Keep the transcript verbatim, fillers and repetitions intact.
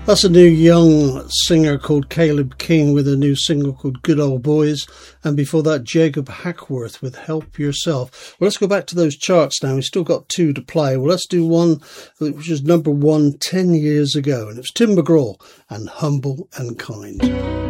That's a new young singer called Caleb King with a new single called Good Old Boys. And before that, Jacob Hackworth with Help Yourself. Well, let's go back to those charts now. We've still got two to play. Well, let's do one which was number one ten years ago. And it's Tim McGraw and Humble and Kind.